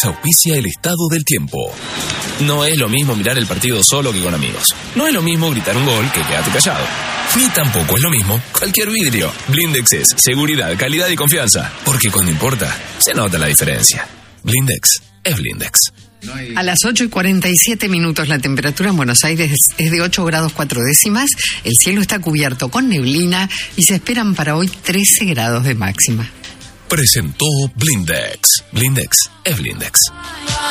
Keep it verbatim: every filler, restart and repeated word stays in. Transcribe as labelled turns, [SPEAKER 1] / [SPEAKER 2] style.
[SPEAKER 1] Blindex auspicia el estado del tiempo. No es lo mismo mirar el partido solo que con amigos. No es lo mismo gritar un gol que quedarte callado. Ni tampoco es lo mismo cualquier vidrio. Blindex es seguridad, calidad y confianza. Porque cuando importa, se nota la diferencia. Blindex es Blindex.
[SPEAKER 2] A las ocho y cuarenta y siete minutos la temperatura en Buenos Aires es de ocho grados cuatro décimas, el cielo está cubierto con neblina y se esperan para hoy trece grados de máxima.
[SPEAKER 1] Presentó Blindex. Blindex es Blindex.